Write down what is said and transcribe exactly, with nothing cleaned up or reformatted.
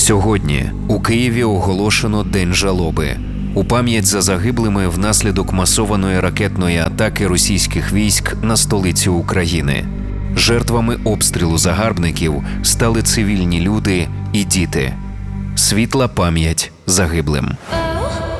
Сьогодні у Києві оголошено День жалоби. У пам'ять за загиблими внаслідок масованої ракетної атаки російських військ на столицю України. Жертвами обстрілу загарбників стали цивільні люди і діти. Світла пам'ять загиблим.